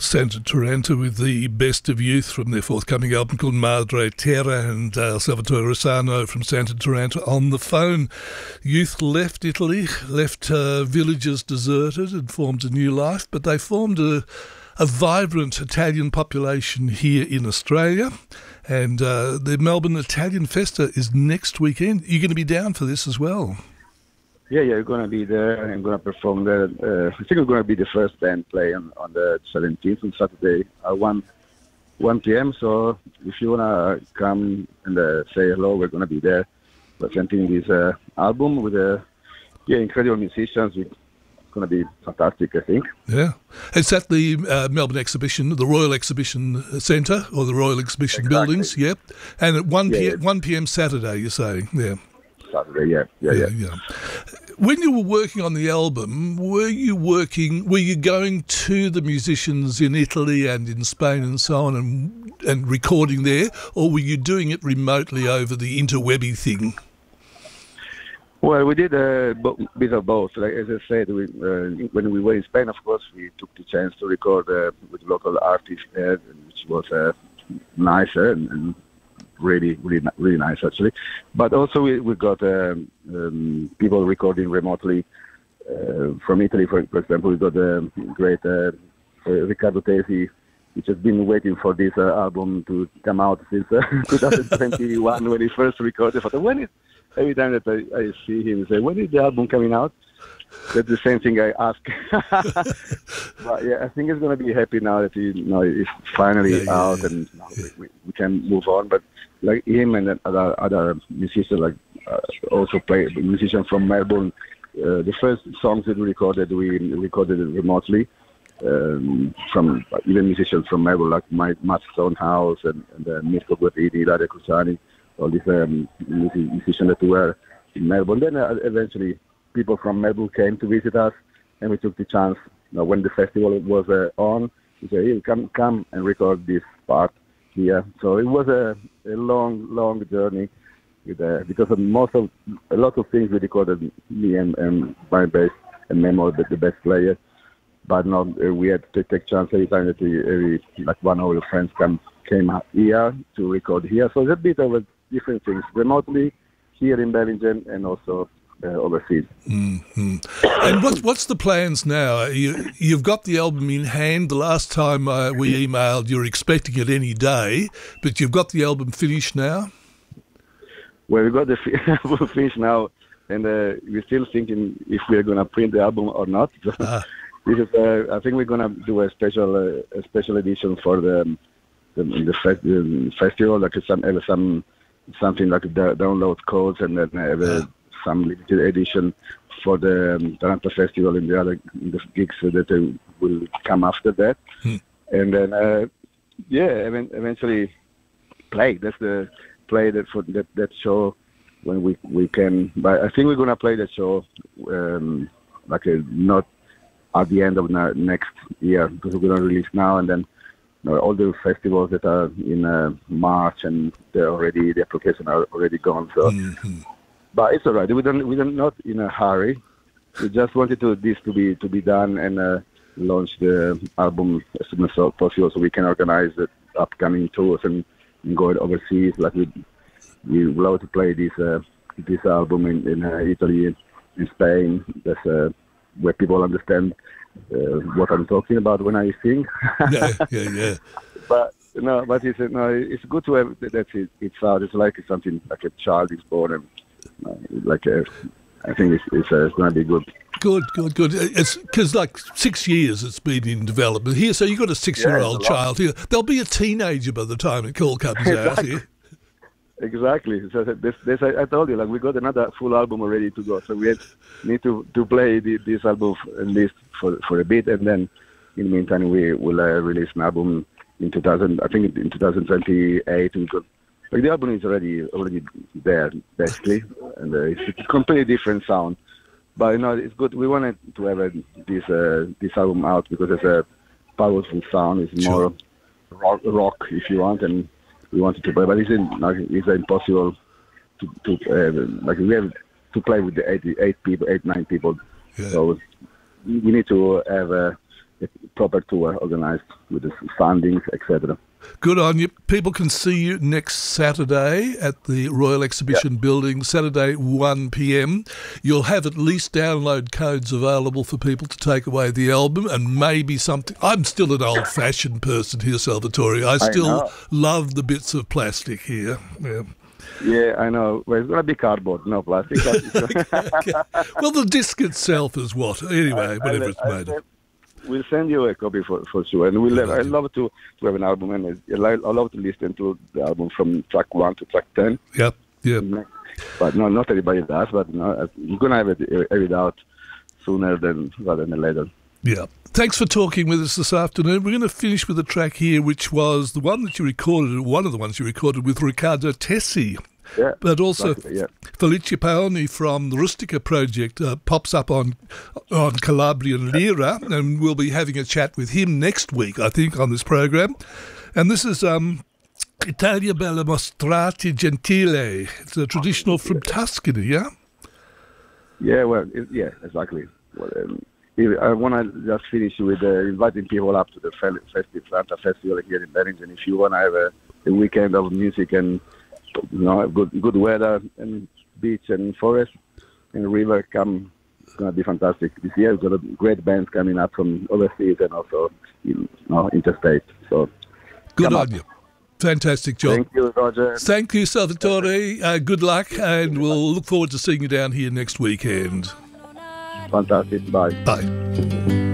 Santa Taranta with the best of youth from their forthcoming album called Madre Terra, and Salvatore Rossano from Santa Taranta on the phone. Youth left Italy, left villages deserted and formed a new life, but they formed a vibrant Italian population here in Australia. And the Melbourne Italian Festa is next weekend. You're going to be down for this as well. Yeah, we're going to be there. I'm going to perform there. I think we're going to be the first band playing on the 17th on Saturday at 1 p.m. So if you want to come and say hello, we're going to be there presenting this album with incredible musicians. It's going to be fantastic, I think. Yeah. It's at the Melbourne Exhibition, the Royal Exhibition Centre or the Royal Exhibition Buildings, yep. And at 1 p.m. Saturday, you're saying, yeah. Saturday, yeah. When you were working on the album, were you going to the musicians in Italy and in Spain and so on and recording there, or were you doing it remotely over the interwebby thing? Well, we did a bit of both. Like as I said, when we were in Spain, of course, we took the chance to record with local artists there, which was nicer and really nice actually. But also we got people recording remotely from Italy. For example, we got the great Riccardo Tesi, which has been waiting for this album to come out since 2021 when he first recorded. Every time that I see him, say, when is the album coming out? That's the same thing I ask. But yeah, I think he's going to be happy now that it's finally out and we can move on. But like him and other musicians, like also musicians from Melbourne, the first songs that we recorded it remotely from even musicians from Melbourne, like Matt Stonehouse and Mirko Guardini, Dario Cruciani, all these musicians that were in Melbourne. Then eventually people from Melbourne came to visit us, and we took the chance. When the festival was on, we said, "Hey, come and record this part here." So it was a long journey, because of a lot of things we recorded, me and my bass and Memo, the bass player. But now we had to take chance every time that like one of our friends came here to record here. So it's a bit of different things, remotely here in Bellingham and also overseas. Mm-hmm. And what's the plans now? You've got the album in hand. The last time we emailed, you're expecting it any day, but you've got the album finished now? Well, we got the album finished now, and we're still thinking if we're going to print the album or not. This is, I think we're going to do a special edition for the festival, like something like the download codes, and then have some limited edition for the Taranta Festival and the gigs that will come after that. And then eventually play. That's the play that for that show when we can. But I think we're gonna play that show not at the end of next year, because we're gonna release now and then. All the festivals that are in March, and the applications are already gone. So, but it's all right. We're not in a hurry. We just wanted this to be done and launch the album as soon as possible, so we can organize the upcoming tours and go overseas. Like we love to play this album in Italy, in Spain. That's where people understand what I'm talking about when I sing. Yeah. But it's good to have that it's out. It's like something like a child is born, and I think it's going to be good. Good. It's because 6 years it's been in development here. So you've got a 6-year-old child here. There'll be a teenager by the time it all comes out here. Exactly. So I told you, we got another full album ready to go. So we need to play this album at least for a bit, and then in the meantime we will release an album in 2028. The album is already there basically, and it's a completely different sound. But it's good. We wanted to have this album out because it's a powerful sound. It's more rock if you want, and we wanted to play, but it's impossible to we have to play with the 8, 9 people. Yeah. So we need to have a proper tour organized with the fundings, etc. Good on you. People can see you next Saturday at the Royal Exhibition Building, Saturday 1 p.m. You'll have at least download codes available for people to take away the album and maybe something. I'm still an old-fashioned person here, Salvatore. I still love the bits of plastic here. Yeah. Yeah, I know. Well, it's going to be cardboard, no plastic. Okay. Well, the disc itself is what? Anyway, whatever it's made of. We'll send you a copy for sure. And I'd love to have an album, and I love to listen to the album from track 1 to track 10. Yep. But no, not everybody does, but you're going to have it out sooner rather than later. Yeah. Thanks for talking with us this afternoon. We're going to finish with a track here, which was the one that you recorded, one of the ones you recorded with Riccardo Tessi. Yeah, but also exactly, yeah. Felice Paoni from the Rustica project pops up on Calabrian Lira, and we'll be having a chat with him next week, I think, on this program. And this is Italia Bella Mostrati Gentile. It's a traditional from Tuscany, yeah? Yeah, well, yeah, exactly. Well, I want to just finish with inviting people up to the Fanta Festival here in Bennington. If you want to have a weekend of music and good weather and beach and forest and river, come. It's going to be fantastic. This year we've got a great bands coming up from overseas and also interstate. So good on you. Fantastic job. Thank you, Roger. Thank you, Salvatore. Good luck, and we'll look forward to seeing you down here next weekend. Fantastic. Bye. Bye.